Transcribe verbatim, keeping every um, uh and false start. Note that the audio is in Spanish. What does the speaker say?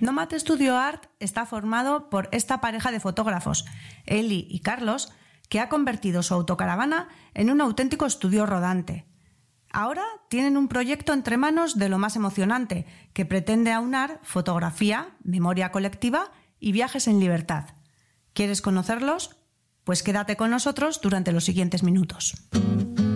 Nomad Studio Art está formado por esta pareja de fotógrafos, Eli y Carlos, que ha convertido su autocaravana en un auténtico estudio rodante. Ahora tienen un proyecto entre manos de lo más emocionante, que pretende aunar fotografía, memoria colectiva y viajes en libertad. ¿Quieres conocerlos? Pues quédate con nosotros durante los siguientes minutos.